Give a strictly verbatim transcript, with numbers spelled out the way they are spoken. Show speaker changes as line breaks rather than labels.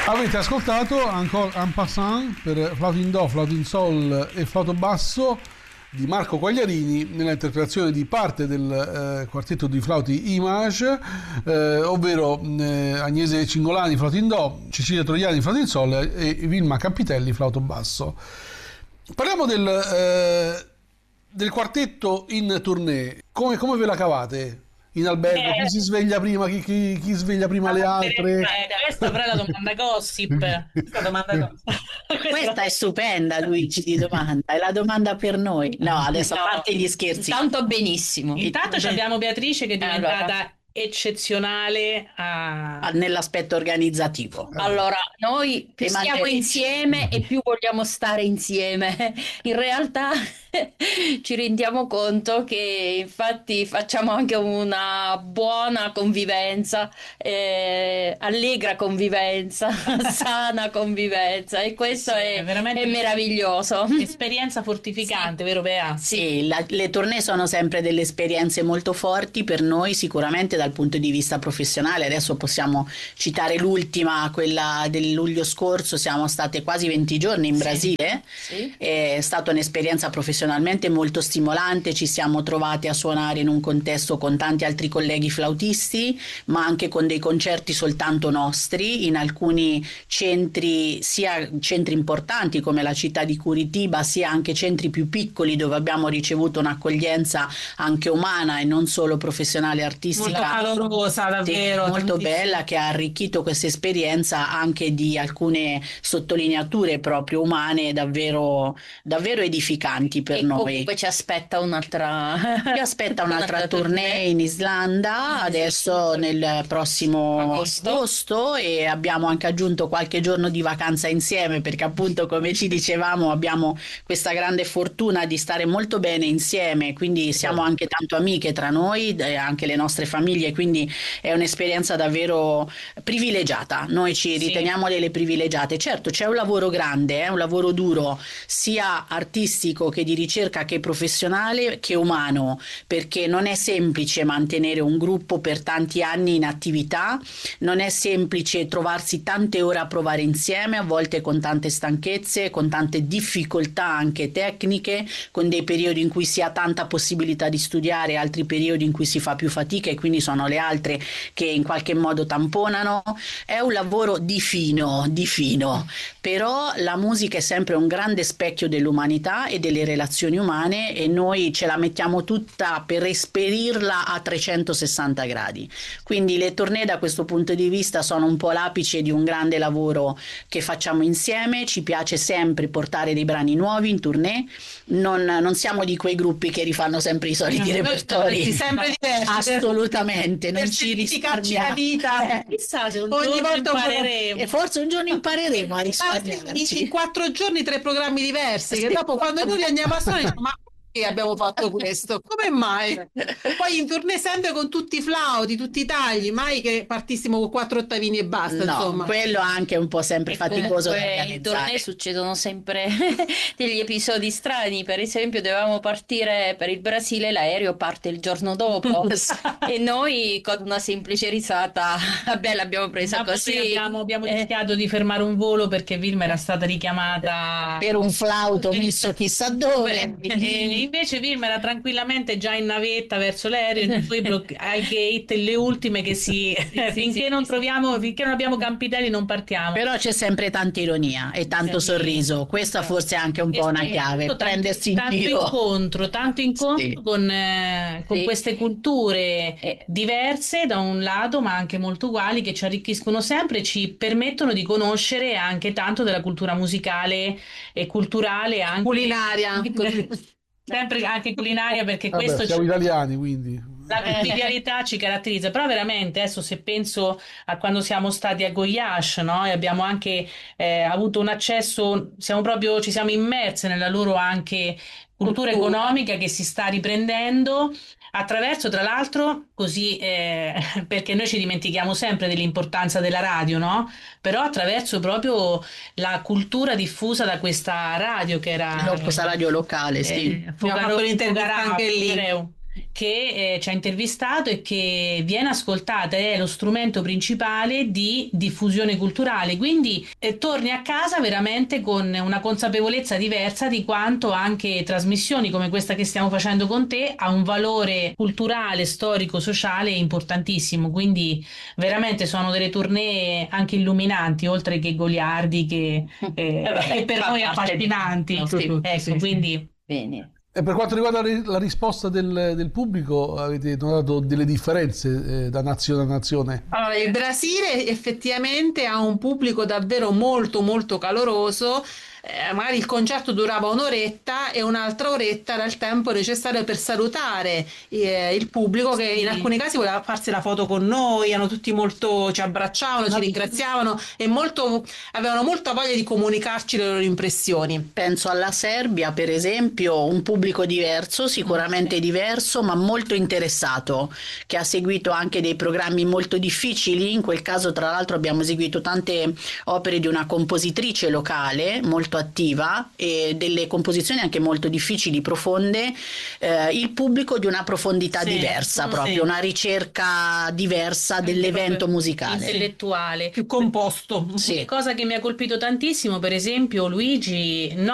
Avete ascoltato Encore en passant per flauto in do, flauto in sol e flauto basso di Marco Quagliarini nella interpretazione di parte del eh, quartetto di flauti Image, eh, ovvero eh, Agnese Cingolani flauto in do, Cecilia Troiani flauto in sol e Vilma Campitelli flauto basso. Parliamo del, eh, del quartetto in tournée. Come, come ve la cavate? In albergo,
Eh,
chi si sveglia prima, chi, chi, chi sveglia prima le altre?
eh, questa però è la domanda gossip. Questa domanda gossip.
Questa è stupenda, Luigi, di domanda, è la domanda per noi. No, adesso a
No.
parte gli scherzi.
Tanto benissimo.
Intanto ci abbiamo Beatrice che è diventata
Allora.
eccezionale a...
Ah, nell'aspetto organizzativo.
Allora, noi più
Prima
stiamo
che-
insieme e più vogliamo stare insieme. In realtà ci rendiamo conto che infatti facciamo anche una buona convivenza, eh, allegra convivenza, sana convivenza e questo
Sì,
è,
è veramente-
è meraviglioso.
esperienza fortificante, vero Bea?
Sì, la- le tournée sono sempre delle esperienze molto forti per noi, sicuramente dal punto di vista professionale. Adesso possiamo citare l'ultima, quella del luglio scorso, siamo state quasi venti giorni in
Sì.
Brasile.
Sì.
È stata un'esperienza professionalmente molto stimolante, ci siamo trovati a suonare in un contesto con tanti altri colleghi flautisti, ma anche con dei concerti soltanto nostri in alcuni centri, sia centri importanti come la città di Curitiba, sia anche centri più piccoli dove abbiamo ricevuto un'accoglienza anche umana e non solo professionale artistica.
Molto calorosa, davvero.
Sì, molto
tantissimo.
bella, che ha arricchito questa esperienza anche di alcune sottolineature proprio umane davvero, davvero edificanti per
E
noi.
comunque ci aspetta un'altra
Ci aspetta un'altra tournée in Islanda adesso nel prossimo
Agosto.
agosto, e abbiamo anche aggiunto qualche giorno di vacanza insieme perché appunto, come ci dicevamo, abbiamo questa grande fortuna di stare molto bene insieme, quindi siamo anche tanto amiche tra noi e anche le nostre famiglie, quindi è un'esperienza davvero privilegiata. Noi ci
Sì.
riteniamo delle privilegiate. Certo, c'è un lavoro grande, è un lavoro duro, sia artistico che di ricerca che professionale che umano, perché non è semplice mantenere un gruppo per tanti anni in attività, non è semplice trovarsi tante ore a provare insieme, a volte con tante stanchezze, con tante difficoltà anche tecniche, con dei periodi in cui si ha tanta possibilità di studiare, altri periodi in cui si fa più fatica e quindi sono le altre che in qualche modo tamponano. È un lavoro di fino, di fino, però la musica è sempre un grande specchio dell'umanità e delle relazioni umane e noi ce la mettiamo tutta per esperirla a trecentosessanta gradi. Quindi le tournée da questo punto di vista sono un po' l'apice di un grande lavoro che facciamo insieme. Ci piace sempre portare dei brani nuovi in tournée, non, non siamo di quei gruppi che rifanno sempre i soliti repertori.
sempre diversi.
Assolutamente, non
Per
ci
semplificarci la
risparmiamo.
vita.
Eh,
Chissà se un
Ogni
giorno
volta un po'-
impareremo.
e forse un giorno impareremo a
In
risparmiarci.
quattro giorni tre programmi diversi, che
Sì.
dopo quando noi li andiamo a suonare diciamo, ma perché abbiamo fatto questo? Come mai? Poi in tournée sempre con tutti i flauti, tutti i tagli, mai che partissimo con quattro ottavini e basta,
No,
insomma.
quello anche è un po' sempre
E
faticoso da
comunque in
organizzare.
tournée succedono sempre degli episodi strani. Per esempio, dovevamo partire per il Brasile, l'aereo parte il giorno dopo e noi con una semplice risata, vabbè, l'abbiamo presa
Ma poi
così.
abbiamo, abbiamo
Eh,
rischiato di fermare un volo perché Vilma era stata richiamata
Per un flauto messo chissà dove.
e invece Vilma era tranquillamente già in navetta verso l'aereo e poi bloc- ai gate le ultime che si finché
sì,
non
sì.
troviamo finché non abbiamo Campitelli non partiamo.
Però c'è sempre tanta ironia e tanto
Sì.
sorriso. Questa forse è anche un po' una
E
chiave,
soprattutto
prendersi in
tanto, tanto
giro.
incontro, tanto incontro
Sì.
con, eh, con
Sì.
queste culture
Eh.
diverse da un lato, ma anche molto uguali, che ci arricchiscono sempre e ci permettono di conoscere anche tanto della cultura musicale e culturale, anche
Culinaria.
sempre anche culinaria, perché
Vabbè,
questo
siamo
ci-
italiani, quindi.
la convivialità ci caratterizza, però veramente adesso se penso a quando siamo stati a Goiás, no? E abbiamo anche eh, avuto un accesso, siamo proprio, ci siamo immerse nella loro anche cultura
Cultura.
economica che si sta riprendendo attraverso, tra l'altro, così, eh, perché noi ci dimentichiamo sempre dell'importanza della radio, no? Però attraverso proprio la cultura diffusa da questa radio che era
No, questa radio locale, sì.
eh,
Abbiamo fatto l'intervista anche lì.
Fogarau. che eh, ci ha intervistato e che viene ascoltata, è lo strumento principale di diffusione culturale, quindi eh, torni a casa veramente con una consapevolezza diversa di quanto anche trasmissioni come questa che stiamo facendo con te ha un valore culturale, storico, sociale importantissimo, quindi veramente sono delle tournée anche illuminanti, oltre che goliardi, che, eh,
Eh, vabbè,
che per
fa
noi
parte di-
affascinanti.
Sì,
Ecco,
sì, sì.
quindi
bene.
E per quanto riguarda ri- la risposta del, del pubblico, avete notato delle differenze eh, da nazione a nazione?
Allora, il Brasile effettivamente ha un pubblico davvero molto molto caloroso. Eh, magari il concerto durava un'oretta e un'altra oretta era il tempo necessario per salutare eh, il pubblico, che in
sì.
alcuni casi voleva farsi la foto con noi, erano tutti molto, ci abbracciavano, ci ringraziavano e molto, avevano molta voglia di comunicarci le loro impressioni.
Penso alla Serbia, per esempio, un pubblico diverso, sicuramente diverso, ma molto interessato, che ha seguito anche dei programmi molto difficili. In quel caso, tra l'altro, abbiamo eseguito tante opere di una compositrice locale molto attiva e delle composizioni anche molto difficili, profonde. Eh, il pubblico di una profondità
Sì,
diversa,
sì.
proprio una ricerca diversa dell'evento musicale.
intellettuale.
Più composto.
Sì.
Cosa che mi ha colpito tantissimo, per esempio, Luigi,